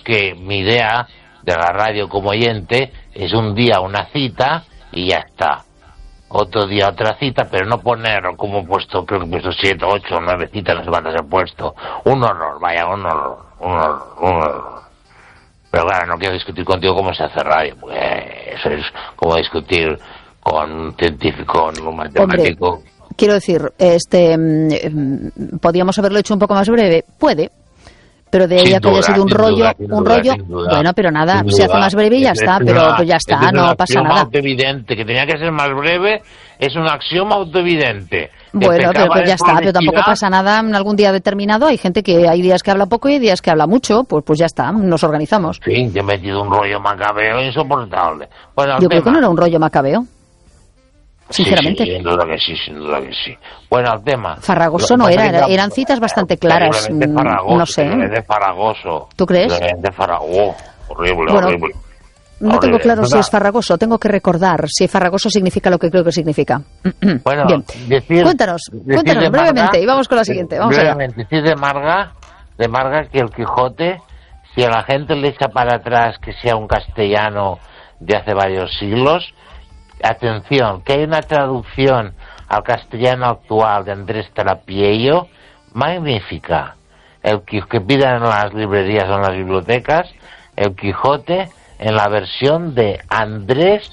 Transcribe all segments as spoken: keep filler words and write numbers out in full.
que mi idea de la radio como oyente es un día una cita y ya está. Otro día otra cita, pero no poner como he puesto, creo que he puesto siete, ocho, nueve citas, no sé cuántas he puesto. Un horror, vaya, un horror, un horror, un horror. Pero claro, no quiero discutir contigo cómo se hace radio, porque eso es como discutir con un científico, con un matemático. Hombre, quiero decir, este, podríamos haberlo hecho un poco más breve, puede. Pero de ella que haya sido un rollo, duda, un duda, rollo, bueno, pero nada, se hace más breve y ya está, pero una, pues ya está, no pasa nada. Es autoevidente, que tenía que ser más breve, es un axioma autoevidente. Bueno, pero pues ya está, pero tampoco pasa nada en algún día determinado. Hay gente que hay días que habla poco y hay días que habla mucho, pues pues ya está, nos organizamos. Sí, te he metido un rollo macabeo insoportable. Bueno, yo creo tema. que no era un rollo macabeo. Sinceramente. Sí, sí, sin duda que sí, sin duda que sí. Bueno, al tema. Farragoso no era, era, eran citas bastante claras. Farragoso, no sé. De Farragoso. ¿Tú crees? De Farragoso. Horrible, bueno, horrible. No horrible. Tengo claro si es farragoso, tengo que recordar si farragoso significa lo que creo que significa. Bueno, bien. Decir, cuéntanos, decir cuéntanos de brevemente Marga, y vamos con la siguiente. Vamos brevemente, allá. decir de Marga, de Marga que el Quijote, si a la gente le echa para atrás que sea un castellano de hace varios siglos, atención, que hay una traducción al castellano actual de Andrés Trapiello magnífica. El que pidan en las librerías o en las bibliotecas el Quijote en la versión de Andrés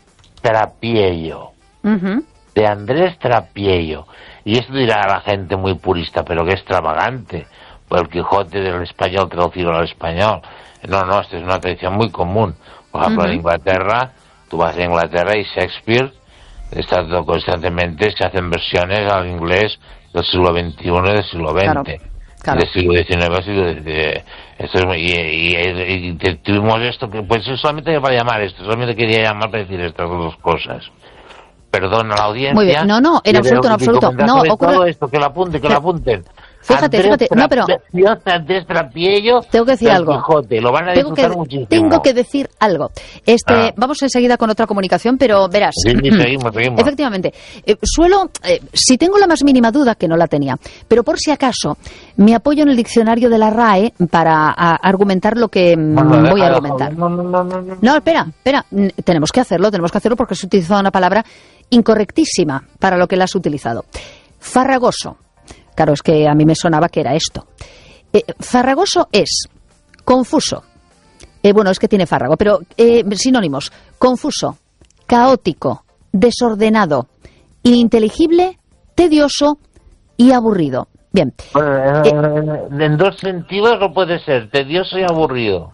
Trapiello. Uh-huh. De Andrés Trapiello. Y esto dirá a la gente muy purista, pero qué extravagante. Pues el Quijote del español traducido al español. No, no, esta es una tradición muy común. Por ejemplo, uh-huh. en Inglaterra, tú vas a Inglaterra y Shakespeare está constantemente, se hacen versiones al inglés del siglo veintiuno y del siglo veinte. Claro. Claro. Del siglo diecinueve, siglo diecinueve. Esto es, y, y, y, y tuvimos esto, que pues solamente para llamar esto, solamente quería llamar para decir estas dos cosas. Perdona a la audiencia. Muy bien, no, no, en absoluto, en absoluto. No, ocurre... todo esto, que lo apunten, que lo apunten. Fíjate, Andrés fíjate, no, pero... Andrés Trapiello, tengo que decir algo. Quijote, lo van a tengo disfrutar que, muchísimo. Tengo que decir algo. Este, ah. Vamos enseguida con otra comunicación, pero verás. Sí, seguimos, seguimos. Efectivamente. Eh, suelo, eh, si tengo la más mínima duda, que no la tenía, pero por si acaso, me apoyo en el diccionario de la R A E para a, argumentar lo que bueno, voy a argumentar. No, no, no, no, no. no, espera, espera. Tenemos que hacerlo, tenemos que hacerlo porque has utilizado una palabra incorrectísima para lo que la has utilizado. Farragoso. Claro, es que a mí me sonaba que era esto. Eh, farragoso es confuso. Eh, bueno, es que tiene fárrago, pero eh, sinónimos. Confuso, caótico, desordenado, ininteligible, tedioso y aburrido. Bien. Bueno, eh, en dos sentidos no puede ser, tedioso y aburrido.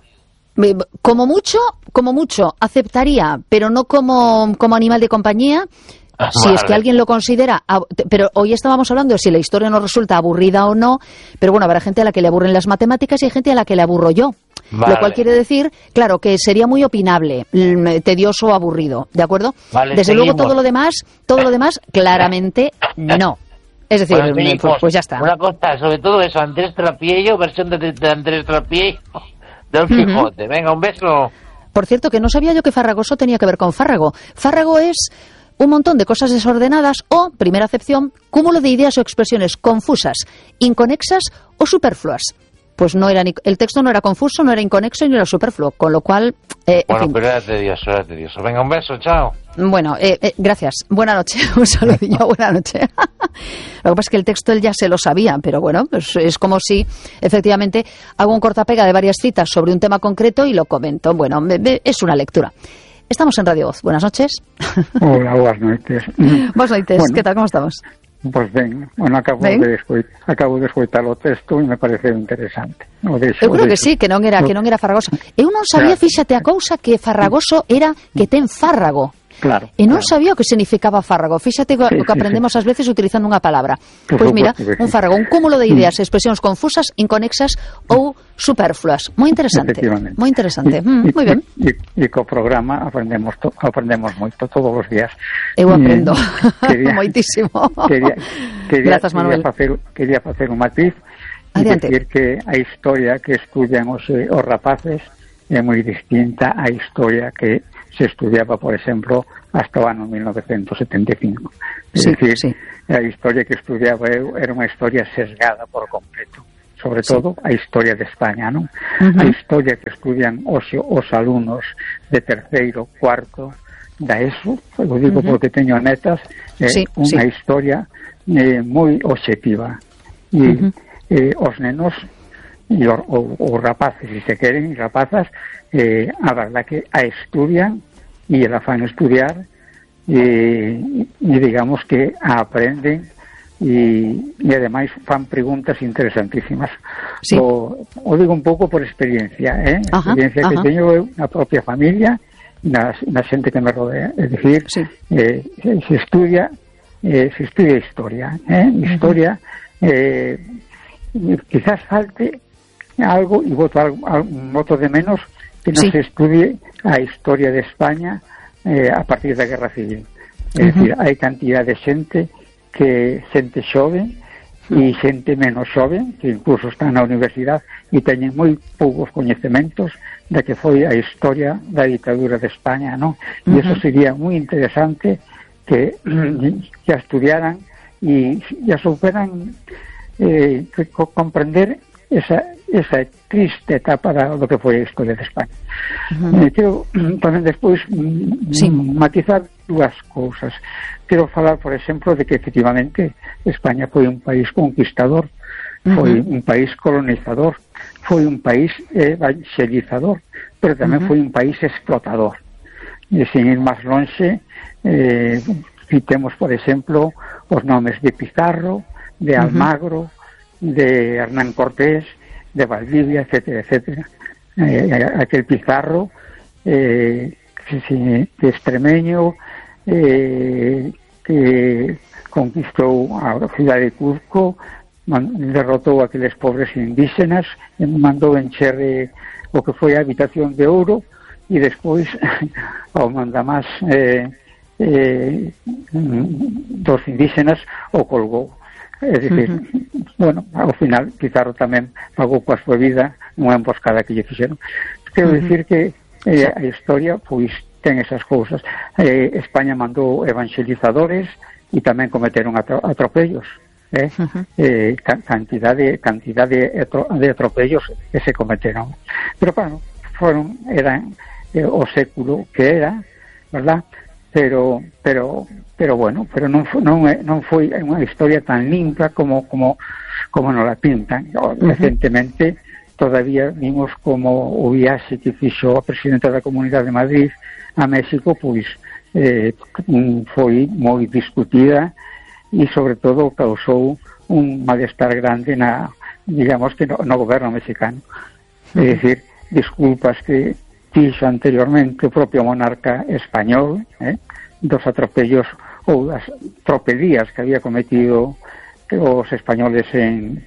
Como mucho, como mucho, aceptaría, pero no como, como animal de compañía. Ah, si vale. Es que alguien lo considera, pero hoy estábamos hablando de si la historia nos resulta aburrida o no, pero bueno, habrá gente a la que le aburren las matemáticas y hay gente a la que le aburro yo, vale. Lo cual quiere decir, claro, que sería muy opinable, tedioso o aburrido, ¿de acuerdo? Vale, Desde seguimos. luego todo lo demás, todo lo demás, claramente no. Es decir, bueno, pues, pues ya está. Una cosa, sobre todo eso, Andrés Trapiello, versión de, de Andrés Trapiello del Quijote. Uh-huh. Venga, un beso. Por cierto, que no sabía yo que farragoso tenía que ver con fárrago. Fárrago es un montón de cosas desordenadas o, primera acepción, cúmulo de ideas o expresiones confusas, inconexas o superfluas. Pues no era ni, el texto no era confuso, no era inconexo ni era superfluo, con lo cual... Eh, bueno, en fin. pero era tedioso, era tedioso. Venga, un beso, chao. Bueno, eh, eh, gracias. Buena noche. Un saludillo, buena noche. Lo que pasa es que el texto él ya se lo sabía, pero bueno, pues es como si, efectivamente, hago un cortapega de varias citas sobre un tema concreto y lo comento. Bueno, me, me, es una lectura. Estamos en Radio Voz. Buenas noches. Hola, buenas noches. Buenas noches. Bueno, ¿qué tal? ¿Cómo estamos? Pues ben, bueno, acabo ben? de escoitar, acabo de escoitar o texto e me pareceu interesante. O deixo, eu creo o que sí, que non era, que non era farragoso. Eu non sabía, fíxate a cousa, que farragoso era que ten fárrago. Claro. E non claro. sabía o que significaba fárrago. Fíxate o sí, que aprendemos sí, sí. ás veces utilizando unha palabra. Pois pues mira, un fárrago, un cúmulo de ideas, expresións confusas, inconexas ou superfluas. Moi interesante. Moi interesante. E, mm, moi ben. E, e co programa aprendemos to, aprendemos moito todos os días. Eu aprendo. Quería, moitísimo. Quería, quería, Grazas, Manuel. Quería facer, quería facer un matiz e decir que a historia que estudian os, eh, os rapaces é moi distinta á historia que se estudiaba, por exemplo, hasta o ano mil novecentos setenta e cinco. É sí, dicir, sí. a historia que estudiaba eu era unha historia sesgada por completo. sobre todo sí. a historia de España, non? Uh-huh. A historia que estudian os, os alumnos de terceiro, cuarto da ESO, eu digo uh-huh. porque teño netas, é eh, sí, unha sí. historia eh, moi obxectiva. E uh-huh. eh, os nenos e os, os rapaces, se se queren, rapazas, eh, a verdad que a estudian e la fan estudiar e, e digamos que a aprenden e, e ademais fan preguntas interesantísimas. Sí. O, o digo un pouco por experiencia, eh? Ajá, experiencia ajá. que teño eu na propia familia, na, na xente que me rodea, é dicir, sí. eh, se estudia eh, se estudia historia, eh? Historia, uh-huh. eh, quizás falte algo, e voto, algo, un voto de menos, que non sí. se estudie a historia de España eh, a partir da Guerra Civil. É uh-huh. dicir, hai cantidad de xente que xente xoven e xente menos xoven que incluso están na universidade e teñen moi poucos coñecementos da que foi a historia da ditadura de España, non? E uh-huh. iso sería moi interesante que que estudiaran e ya superan eh, que comprender esa esa triste etapa da, do que foi a historia de España. Uh-huh. Eh, quero tamén despois sí. matizar dúas cousas. Quero falar, por exemplo, de que efectivamente España foi un país conquistador, foi uh-huh. un país colonizador, foi un país evangelizador, pero tamén uh-huh. foi un país explotador. E sin ir máis lonxe, eh, citemos, por exemplo, os nomes de Pizarro, de Almagro, uh-huh. de Hernán Cortés, de Valdivia, etcétera, etcétera. Eh, aquel Pizarro, eh, que, que extremeño, eh, que conquistou a cidade de Cuzco, man, derrotou aqueles pobres indígenas, e mandou encher eh, o que foi a habitación de ouro, e despois ao mandamás eh, eh, dos indígenas o colgou. É dicir, uh-huh. bueno, ao final Pizarro tamén pagou coa súa vida nunha emboscada que lle fixeron. Quero uh-huh. dicir que eh, a historia pois ten esas cousas. Eh, España mandou evangelizadores e tamén cometeron atro- atropellos. Eh? Uh-huh. Eh, ca- cantidad de cantidad de, atro- de atropellos que se cometeron. Pero bueno, foron eran eh, o século que era, verdad? Pero pero pero bueno, pero non foi, non, non foi unha historia tan limpa como como como nos la pintan. Uh-huh. Recentemente todavía vimos como o viaxe que fixo a presidenta da Comunidade de Madrid a México, pois eh, foi moi discutida e sobre todo causou un malestar grande na, digamos que no, no goberno mexicano. Uh-huh. É dicir, disculpas que fixo anteriormente o propio monarca español, eh, dos atropellos ou das tropelías que había cometido os españoles en,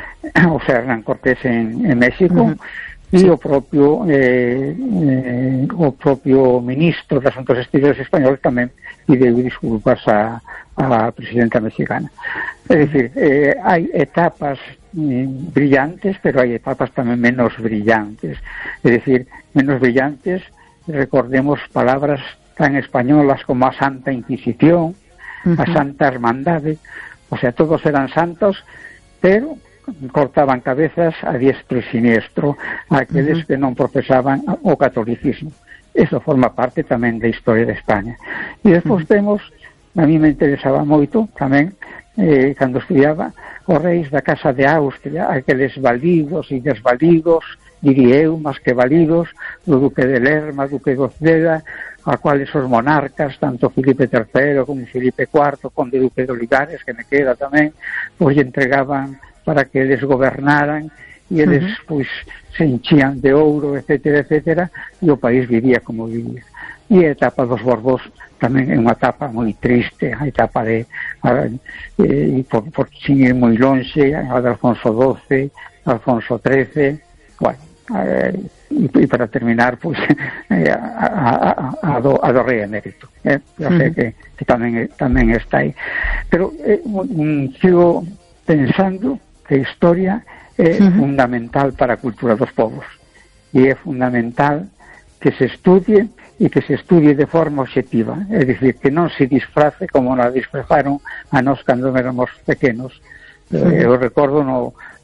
o sea, Hernán Cortés en, en México, uh-huh. e sí. o propio eh, eh, o propio ministro de Asuntos Exteriores español tamén pideu disculpas a, a presidenta mexicana. É dicir, eh, hai etapas eh, brillantes, pero hai etapas tamén menos brillantes. É dicir, menos brillantes, recordemos palabras tan españolas como a Santa Inquisición, uh-huh. a Santa Hermandade, o sea, todos eran santos, pero cortaban cabezas a diestro e siniestro a aqueles uh-huh. que non profesaban o catolicismo. Eso forma parte tamén da historia de España. E despois uh-huh. temos, a mí me interesaba moito tamén, eh, cando estudiaba, os reis da Casa de Austria, aqueles validos e desvalidos, diría eu, máis que validos, do Duque de Lerma, Duque de Oceda, a cuales os monarcas, tanto Filipe terceiro como Filipe cuarto, conde Duque de Olivares, que me queda tamén, pois entregaban para que eles gobernaran e eles, uh-huh. pois, se enchían de ouro, etcétera, etcétera, e o país vivía como vivía. E a etapa dos Borbós tamén é unha etapa moi triste, a etapa de, a, eh, por, por sin ir moi lonxe, a de Alfonso doce, Alfonso trece, bueno, eh, e, e para terminar, pois, eh, a, a, a, a, do, a do rei emérito, eh? Eu sei uh-huh. que, que tamén, tamén está aí. Pero eh, un, sigo pensando que a historia é uh-huh. fundamental para a cultura dos povos, e é fundamental que se estudie e que se estudie de forma obxectiva, é dicir, que non se disfrace como nos disfrazaron a nós cando éramos pequenos. Uh-huh. Eu recordo no,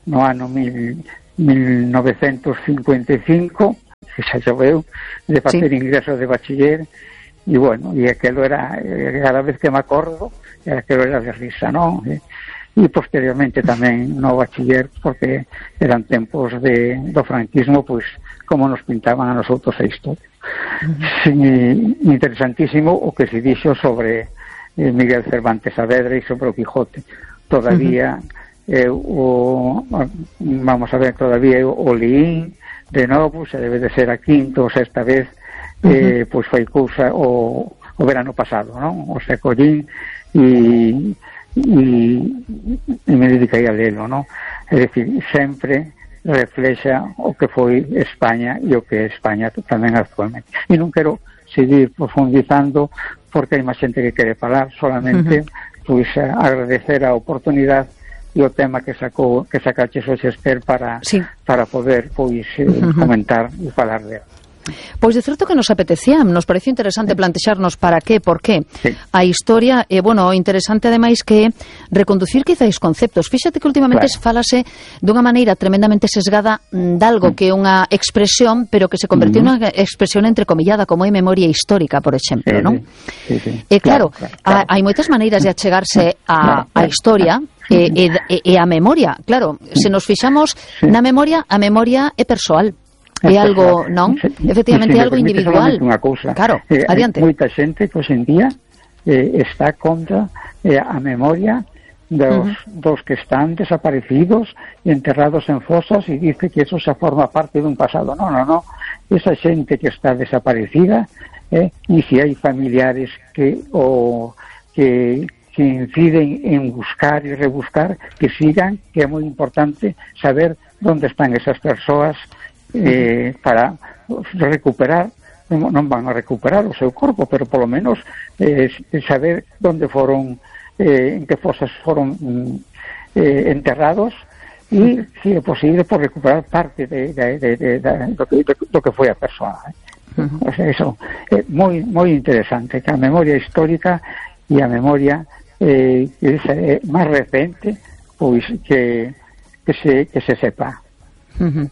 no ano mil, mil novecentos cincuenta e cinco, que xa choveu, de facer sí. ingreso de bachiller, e bueno, e aquelo era, cada vez que me acordo, aquelo era de risa, non? E, e posteriormente tamén no bachiller, porque eran tempos de, do franquismo, pois como nos pintaban a nosotros a historia. Uh-huh. Sí, interesantísimo o que se dixo sobre eh, Miguel Cervantes Saavedra e sobre o Quijote. Todavía uh-huh. eh, o, vamos a ver, todavía o leín de novo, se debe de ser a quinta ou sexta vez, eh, uh-huh. pois foi cousa o, o verano pasado, non? O se collín e, e, e me dediquei a lelo, non? É dicir, sempre reflexa o que foi España e o que é España tamén actualmente. E non quero seguir profundizando porque hai máis xente que quere falar, solamente uh-huh. pois agradecer a oportunidade e o tema que sacou, que sacaches hoxe, Esther, para, sí. para poder pois eh, uh-huh. comentar e falar dela. Pois de certo que nos apetecía, nos pareció interesante plantexarnos para qué, por qué sí. a historia, e, eh, bueno, interesante ademais que reconducir quizáis conceptos. Fíxate que últimamente claro. falase dunha maneira tremendamente sesgada dalgo mm. que é unha expresión, pero que se convertiu mm. nunha expresión entrecomillada, como é memoria histórica, por exemplo, sí, non? Sí, sí. E claro, claro, claro, claro. hai moitas maneiras de achegarse a, a historia e, e, e a memoria. Claro, se nos fixamos sí. na memoria, a memoria é persoal. É algo, non? Efectivamente, é algo individual. Claro, eh, adiante. Moita xente que hoxe en día eh, está contra eh, a memoria dos, uh-huh. dos que están desaparecidos e enterrados en fosas e dice que eso xa forma parte dun pasado. Non, non, non. Esa xente que está desaparecida eh, e se hai familiares que o que que inciden en buscar e rebuscar, que sigan, que é moi importante saber onde están esas persoas eh, para recuperar, non van a recuperar o seu corpo, pero polo menos eh, saber onde foron, eh, en que fosas foron eh, enterrados e, se é posible, por recuperar parte de, de, de, de, de, do, que, de, do que foi a persoa. Eh. Uh-huh. O sea, eso é moi, moi interesante, que a memoria histórica e a memoria eh, que é máis recente, pois que, que, se, que se sepa. Uh-huh.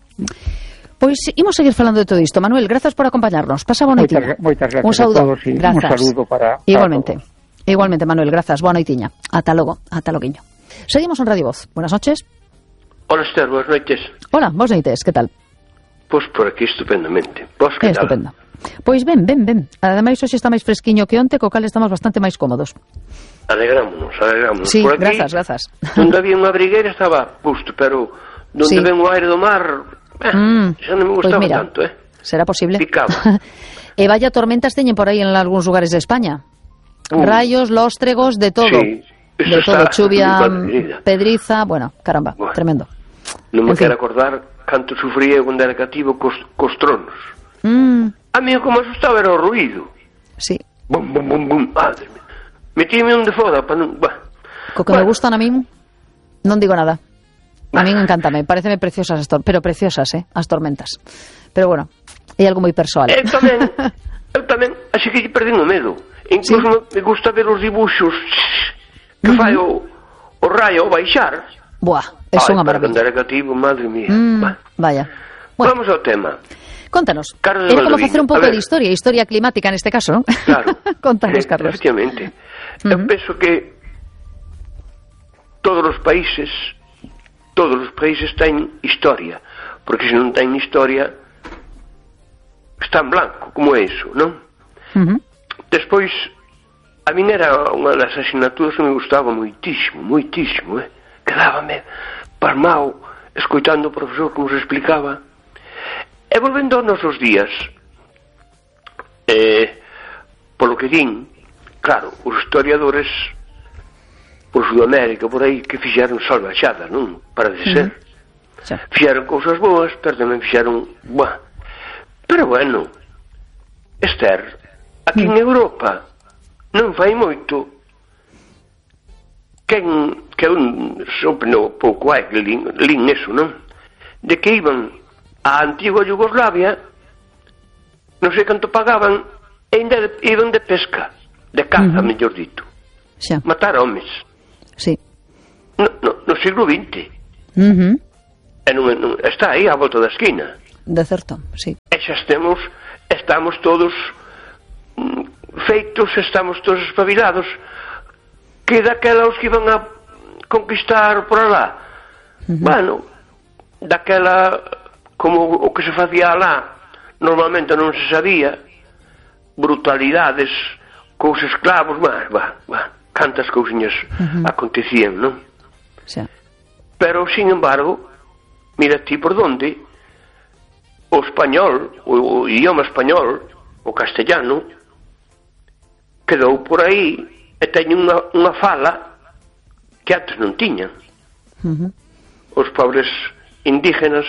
Pois imos seguir falando de todo isto. Manuel, grazas por acompañarnos. Pasa boa noitiña. Moitas gracias un saúdo. a todos e un saludo para, para Igualmente. todos. Igualmente, Manuel, grazas. Boa noitiña. Ata logo, ata loguiño. Seguimos en Radio Voz. Buenas noches. Hola, Esther, buenas noites. Hola, boas noites, que tal? Pois por aquí estupendamente. Vos que tal? Estupendo. Pois ben, ben, ben. Ademais, hoxe está máis fresquiño que onte, co cal estamos bastante máis cómodos. Alegrámonos, alegrámonos. Sí, por aquí, grazas, grazas. Donde había unha brigueira estaba justo, pero donde sí. ven o aire do mar... Eh, mm, xa non me gustaba pues mira, tanto, eh? Será posible. Picaba. E vaya tormentas teñen por aí en algúns lugares de España. Uh, Rayos, lóstregos, de todo. Sí, de todo, chuvia, pedriza, bueno, caramba, bueno, tremendo. Non me quero acordar canto sufría cando era cativo cos, cos tronos. Mm. A mí como asustaba era o ruído. Sí. Bum, bum, bum, bum, madre mía. Metíme un de foda para non... Bah. Co que bueno. me gustan a min, non digo nada. A min encántame, pareceme preciosas as tor pero preciosas, eh, as tormentas. Pero bueno, é algo moi persoal. Eu tamén, eu tamén, así que perdín o medo. Incluso ¿sí? me gusta ver os dibuxos que uh-huh. fai o, o raio ao baixar. Buah, é unha maravilla. Para cativo, madre mía. Mm, vaya. Bueno, vamos ao tema. Contanos. Carlos Era como facer un pouco de historia, historia climática neste caso, non? Claro. Contanos, Carlos. Efectivamente. Uh-huh. Eu penso que todos os países todos os países ten historia, porque se non ten historia está en blanco, como é iso, non? Uh-huh. Despois, a min era unha das asignaturas que me gustaba moitísimo, moitísimo, eh? Quedábame pasmao escoitando o profesor que nos explicaba. E volvendo aos nosos días, eh, polo que din, claro, os historiadores por Sudamérica, por aí, que fixeron salvaxadas, non? Para de ser. Uh-huh. Fixeron cousas boas, pero tamén fixeron... Buah. Pero bueno, Esther, aquí uh-huh. en Europa non fai moito que, que un sopno pouco hai que lin, lin eso, non? De que iban a antigua Yugoslavia, non sei canto pagaban, e ainda iban de pesca, de caza, uh-huh. mellor dito. Xa. Matar homes. Sí. No, no, no siglo vinte. Uh-huh. E non, non, está aí á volta da esquina. De certo, sí. E xa estemos, estamos todos mm, feitos, estamos todos espabilados, que daquela os que iban a conquistar por alá. Uh-huh. Bueno, daquela, como o que se facía alá, normalmente non se sabía, brutalidades, cos esclavos, bah, bah, bah, cantas cousiñas uh-huh. acontecían, non? Sí. Pero, sin embargo, mira ti por donde o español, o, o idioma español, o castellano, quedou por aí e teñen unha, unha fala que antes non tiñan. Uh-huh. Os pobres indígenas,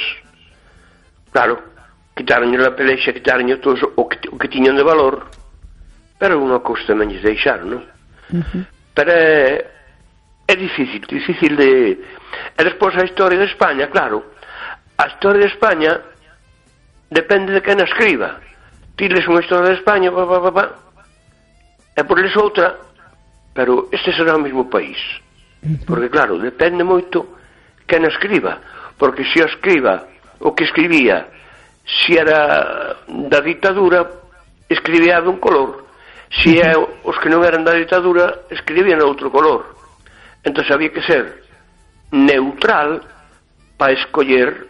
claro, quitaronlle a pelexa, quitaronlle todo o que, o que tiñan de valor, pero unha cousa tamén lles deixaron, non? Uh-huh. Pero é, é difícil, difícil de... E despois a historia de España, claro, a historia de España depende de quen a escriba. Ti les unha historia de España, pa, pa, pa, pa, e por les outra, pero este será o mesmo país. Uh-huh. Porque, claro, depende moito quen a escriba, porque se a escriba, o que escribía, se era da ditadura, escribía dun color. Se é os que non eran da ditadura, escribían outro color. Entón había que ser neutral para escoller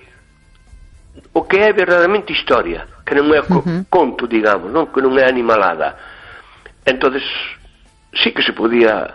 o que é verdadeiramente historia, que non é uh-huh. conto, digamos, non? Que non é animalada. Entón sí que se podía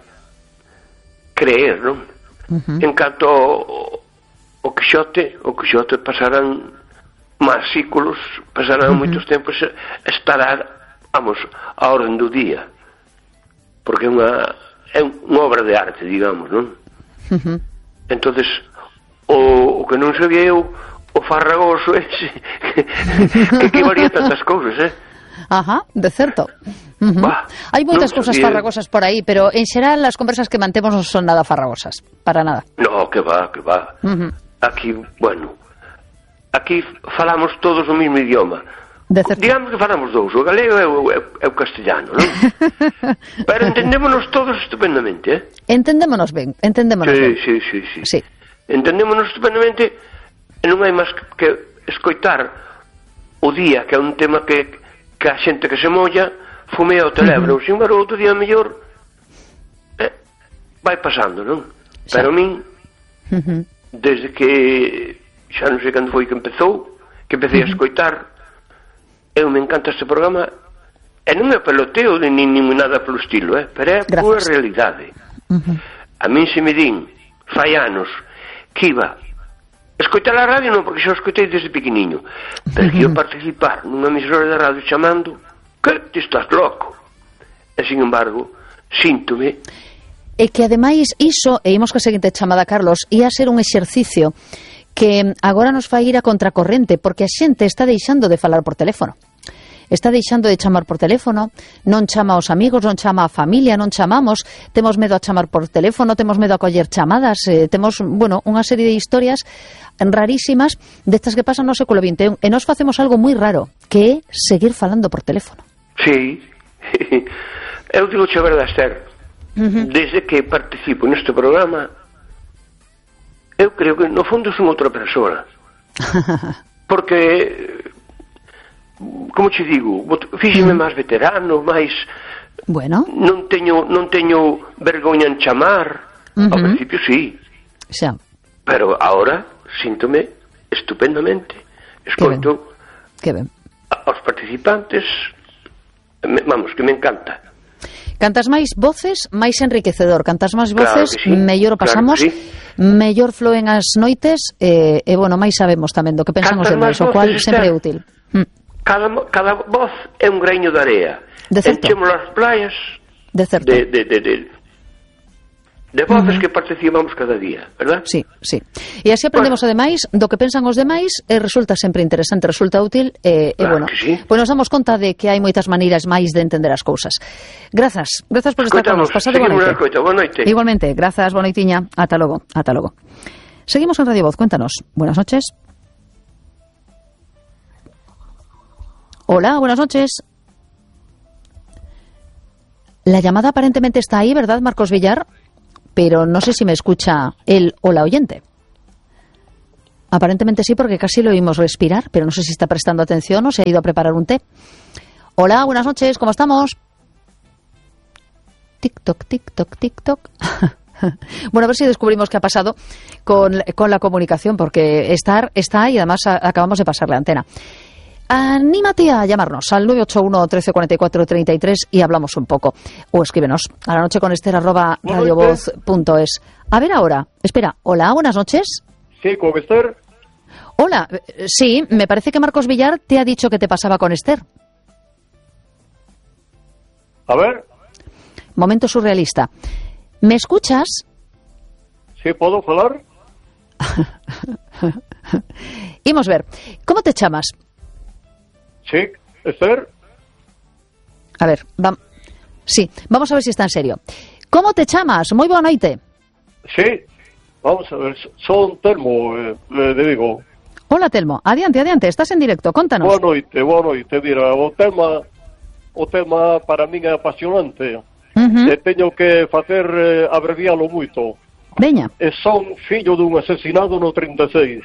creer, non? Uh-huh. En canto ao, o Quixote, o Quixote pasarán máis ciclos, pasarán uh-huh. moitos tempos, estará, vamos, a orden do día, porque é unha é unha obra de arte, digamos, non? Uh-huh. Entonces o, o que non sabía eu, o farragoso ese que, que equivalía tantas cousas, eh? Ajá, de certo. Uh-huh. Bah, hai moitas no cousas farragosas por aí, pero en xeral as conversas que mantemos non son nada farragosas, para nada. No, que va, que va. Uh-huh. Aquí, bueno, aquí falamos todos o mesmo idioma. Digamos que falamos dous, o galego e o, e o castellano, non? Pero entendémonos todos estupendamente, eh? Entendémonos ben, entendémonos sí, ben. Sí, sí, sí, sí. Entendémonos estupendamente e non hai máis que escoitar o día, que é un tema que, que a xente que se molla fumea o celebro, uh-huh. sin embargo, outro día mellor eh, vai pasando, non? Sí. Pero a min, uh-huh. desde que xa non sei cando foi que empezou, que empecé uh-huh. a escoitar, eu me encanta este programa, e non é peloteo de nin, nin nada polo estilo, eh? Pero é a pura realidade. Uh-huh. A min se me din, fai anos, que iba escoitar a radio, non, porque xa o escoitei desde pequeniño, pero que uh-huh. eu participar nunha emisora de radio chamando, que ti estás loco. E, sin embargo, síntome. E que, ademais, iso, e imos ca seguinte chamada, Carlos, ia ser un exercicio que agora nos fai ir a contracorrente, porque a xente está deixando de falar por teléfono. Está deixando de chamar por teléfono, non chama aos amigos, non chama a familia, non chamamos, temos medo a chamar por teléfono, temos medo a coller chamadas, eh, temos, bueno, unha serie de historias rarísimas destas que pasan no século vinte e un, e nos facemos algo moi raro, que é seguir falando por teléfono. Sí, eu digo che a verdade, Esther, uh-huh. desde que participo neste programa, eu creo que no fondo son outra persoa. Porque, como che digo, fíxeme máis veterano, máis... Bueno. Non teño, non teño vergoña en chamar. Uh-huh. Ao principio sí. Xa. Pero ahora síntome estupendamente. Escoito que ben. aos participantes, vamos, que me encanta. Cantas máis voces, máis enriquecedor. Cantas máis voces, claro sí, mellor o pasamos, claro sí. mellor floen as noites, e, e bueno, máis sabemos tamén do que pensamos de nós, o cual sempre é útil. Cada, cada voz é un greño de area. De certo. Enchemos as playas de, certo. de, de, de, de, de voces uh-huh. que participamos cada día, verdad? Sí, sí. E así aprendemos bueno. ademais do que pensan os demais, e resulta sempre interesante, resulta útil, e, claro e bueno, sí. pois nos damos conta de que hai moitas maneiras máis de entender as cousas. Grazas, grazas por estar con nos. Pasado boa noite. Boa noite. Igualmente, grazas, boa noitiña. Ata logo, ata logo. Seguimos en Radio Voz, cuéntanos. Buenas noches. Hola, buenas noches. La llamada aparentemente está ahí, ¿verdad, Marcos Villar? Pero no sé si me escucha él o la oyente. Aparentemente sí, porque casi lo oímos respirar, pero no sé si está prestando atención o se ha ido a preparar un té. Hola, buenas noches, ¿cómo estamos? Tic-toc, tic-toc, tic-toc. Bueno, a ver si descubrimos qué ha pasado con, con la comunicación, porque estar está y además a, acabamos de pasar la antena. Anímate a llamarnos al nueve ocho uno, trece cuarenta y cuatro, treinta y tres y hablamos un poco. O escríbenos a la noche con Ester arroba radiovoz punto es. A ver ahora, espera, hola, buenas noches. Sí, con Ester. Hola, sí, me parece que Marcos Villar te ha dicho que te pasaba con Ester. A ver. Momento surrealista. ¿Me escuchas? Sí, ¿puedo hablar? Imos ver, ¿cómo te llamas? Sí, Esther. A ver, va... sí, vamos a ver si está en serio. ¿Cómo te llamas? Muy boa noite. Sí, vamos a ver, son Telmo, eh, le digo. Hola, Telmo, adiante, adiante, estás en directo, contanos. Boa noite, boa noite, mira, o tema, o tema para min é apasionante. Uh-huh. E teño que facer eh, abrevialo moito. Veña. E son fillo dun asesinado no trinta e seis.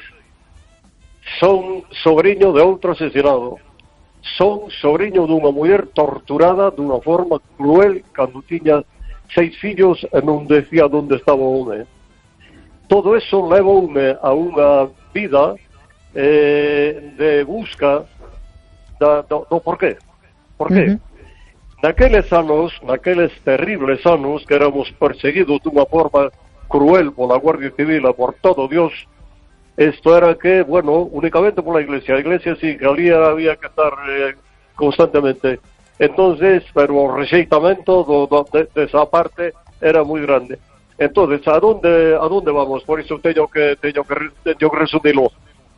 Son sobrinho de outro asesinado. Son sobrinho dunha muller torturada dunha forma cruel cando tiña seis fillos e non decía onde estaba o home. Todo eso levoume a unha vida eh, de busca da, do, do porqué. Por qué? Uh-huh. Naqueles anos, naqueles terribles anos que éramos perseguidos dunha forma cruel pola Guardia Civil e por todo Dios, isto era que, bueno, únicamente pola Iglesia. A Iglesia sí que había, había que estar eh, constantemente. Entonces, pero o rexeitamento do, do, de, de esa parte era moi grande. Entonces, a donde, a donde vamos? Por iso teño que, teño que, teño que resumilo.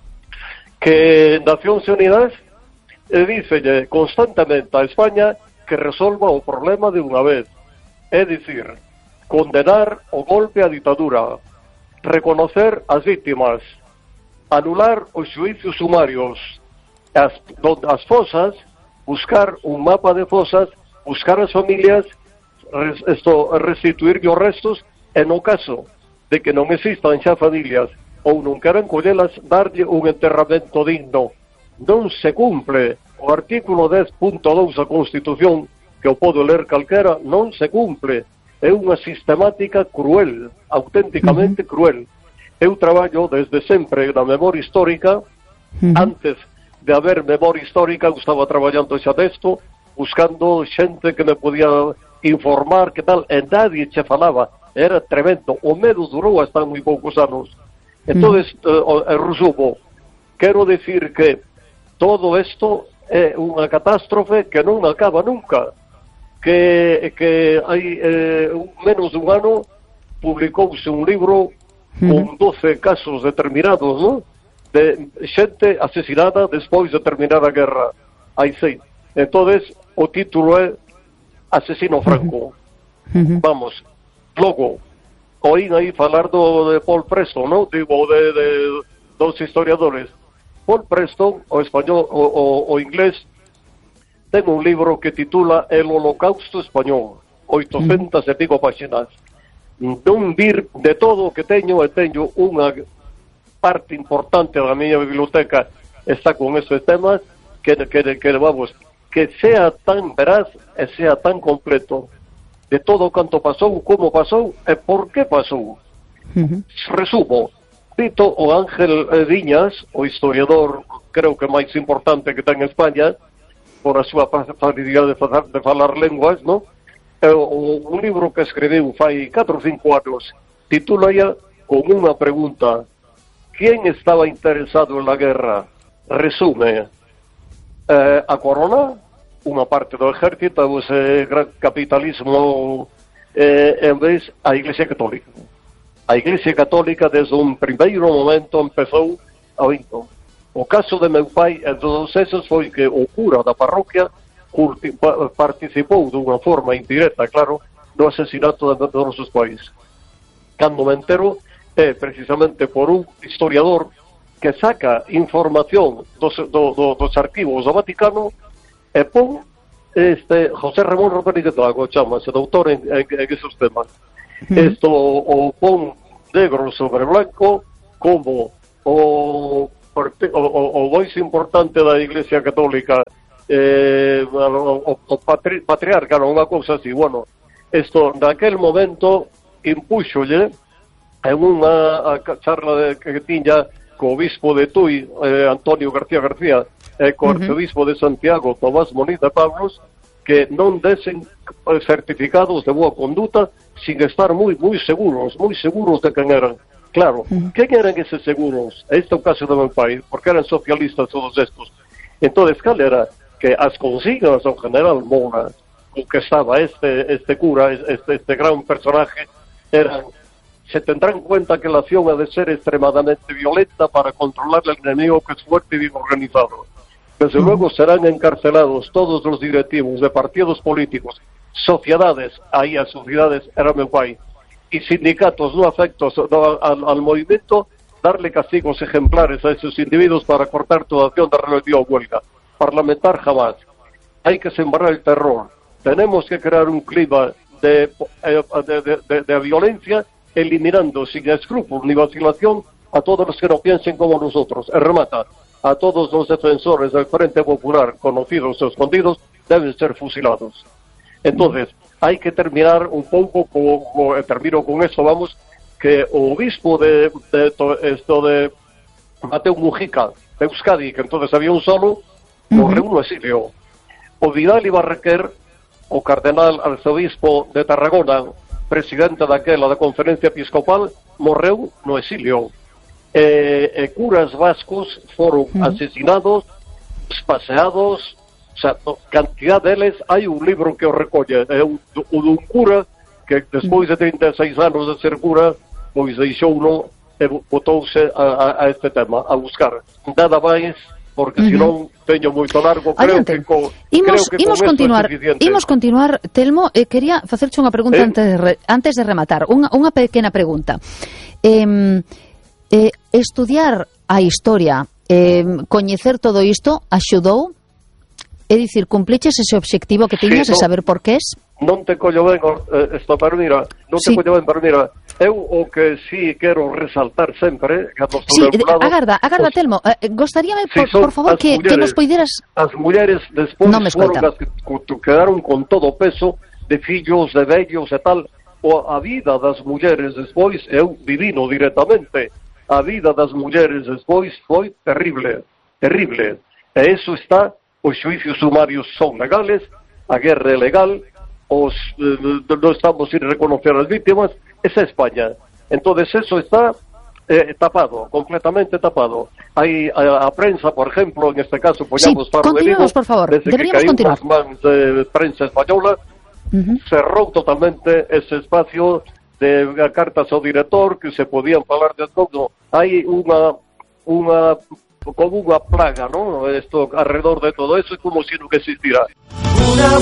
Que Nacións Unidas eh, dícelle constantemente a España que resolva o problema de unha vez. É dicir, condenar o golpe á ditadura, reconocer as vítimas, anular os xuízos sumarios, as, as fosas, buscar un mapa de fosas, buscar as familias, res, esto, restituir os restos, e no caso de que non existan xa familias ou non queran collelas, darlle un enterramento digno. Non se cumple o artículo dez punto dous da Constitución, que o podo ler calquera, non se cumple. É unha sistemática cruel, auténticamente uh-huh. cruel. Eu traballo desde sempre na memoria histórica. Uh-huh. Antes de haber memoria histórica, eu estaba traballando xa desto, buscando xente que me podía informar, que tal, e nadie che falaba. Era tremendo. O medo durou hasta moi poucos anos. Entón, uh-huh. eh, resumo, quero dicir que todo isto é unha catástrofe que non acaba nunca, que, que hai eh, menos dun ano publicouse un libro con doce casos determinados, ¿no?, de xente asesinada despois de terminar a guerra. Hai seis. Entonces, o título é Asesino Franco. Uh-huh. Vamos, logo, oín aí falar do de Paul Preston, ¿no?, digo, de, de dos historiadores. Paul Preston, o español, o, o, o inglés, ten un libro que titula El Holocausto Español, oitocentas e pico páxinas. Non vir de todo o que teño, e teño unha parte importante da miña biblioteca está con esos temas, que, que, que vamos, que sea tan veraz e sea tan completo de todo canto pasou, como pasou e por que pasou. Uh-huh. Resumo. Cito o Ángel Viñas, o historiador, creo que máis importante que ten en España, por a súa facilidade de falar, de falar lenguas, ¿no? E o, un libro que escribiu fai catro ou cinco anos, titula con unha pregunta: ¿quién estaba interesado en la guerra? Resume, eh, a corona, unha parte do ejército, ese gran capitalismo, eh, en vez a Iglesia Católica. A Iglesia Católica desde un primeiro momento empezou a vinto. O caso de meu pai en todos esos foi que o cura da parroquia participou dunha forma indirecta, claro, no asesinato de todos os pais. Cando me entero é precisamente por un historiador que saca información dos, do, do, dos arquivos do Vaticano e pon este José Ramón Rodríguez Lago, chamase doutor en, en, en esos temas. Uh-huh. Esto o pon negro sobre blanco como o, o, o máis importante da Iglesia Católica, eh, o, o patri, patriarca, non unha cousa así. Bueno, isto, naquel momento, impúxolle en unha charla de, que tiña co obispo de Tui, eh, Antonio García García, e eh, co arcebispo de Santiago, Tomás Moniz de Pablos, que non desen certificados de boa conduta sin estar moi moi seguros, moi seguros de quen eran. Claro, uh-huh. quen eran eses seguros? Este é o caso do meu pai, porque eran socialistas todos estos. Entonces, cal era? Que as consignas do general Moura, o que estaba este este cura, este, este gran personaje, eran: se tendrá en cuenta que la acción ha de ser extremadamente violenta para controlar al enemigo que es fuerte y bien organizado. Desde luego serán encarcelados todos los directivos de partidos políticos, sociedades, ahí a sociedades era meu pai, y sindicatos no afectos no, al, al movimiento, darle castigos ejemplares a esos individuos para cortar toda acción de rebelión o huelga. Parlamentar jamás. Hay que sembrar el terror. Tenemos que crear un clima de, de, de, de, de violencia, eliminando sin escrúpulos ni vacilación a todos los que no piensen como nosotros. El remata. A todos los defensores del Frente Popular, conocidos o escondidos, deben ser fusilados. Entonces, hay que terminar un pouco, co, co, termino con eso, vamos, que o obispo de, de to, esto de Mateo Mujica, de Euskadi, que entonces había un solo, morreu no exilio. O Vidal Ibarrequer, o cardenal arzobispo de Tarragona, presidente daquela da Conferencia Episcopal, morreu no exilio. Eh, eh, curas vascos foron uh-huh. asesinados, paseados, o sea, no, cantidad deles. Hai un libro que o recolle, é un, un cura que despois de trinta e seis anos de ser cura, pois deixou uno e botouse a, a, a este tema, a buscar. Nada máis, porque uh-huh. senón teño moito largo. Creo Adiante. que, co, imos, creo que imos continuar, imos continuar, Telmo, eh, quería facerche unha pregunta eh? antes, de re, antes de rematar, unha, unha pequena pregunta. Eh, Eh, estudiar a historia, eh, coñecer todo isto, axudou? É dicir, cumpliches ese obxectivo que tiñas sí, no, de saber por qué es? Non te collo ben, eh, esto, pero mira, non te sí. collo ben, pero mira, eu o que sí quero resaltar sempre, que sí, lado, agarda, agarda, os, Telmo, eh, gostaríame, por, sí, por favor, que, mulleres, que nos poideras... As mulleres despois no foron as que quedaron con todo o peso de fillos, de vellos e tal, o a vida das mulleres despois, eu vivino directamente. A vida das mulleres despois foi terrible, terrible. E eso está, os xuicios sumarios son legales, a guerra é legal, os eh, non estamos sin reconocer as vítimas, esa é España. Entonces eso está eh, tapado, completamente tapado. Hai a, a prensa, por ejemplo, en este caso, poñamos sí, Faro de Vigo, por favor, desde deberíamos que continuar. As mans de prensa española, uh-huh. cerrou totalmente ese espacio de cartas ao director, que se podían falar de todo. Hai unha unha como unha plaga, ¿no? Esto alrededor de todo eso, é como se non existira. Una